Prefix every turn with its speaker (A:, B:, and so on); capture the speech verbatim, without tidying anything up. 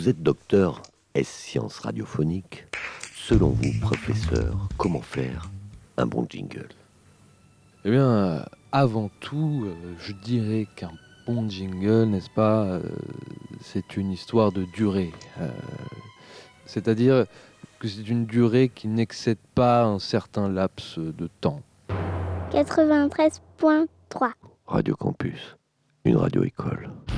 A: Vous êtes docteur, est-ce sciences radiophoniques? Selon vous, professeur, comment faire un bon jingle?
B: Eh bien, euh, avant tout, euh, je dirais qu'un bon jingle, n'est-ce pas, euh, c'est une histoire de durée. Euh, c'est-à-dire que c'est une durée qui n'excède pas un certain laps de temps.
C: quatre-vingt-treize point trois
A: Radio Campus, une radio-école.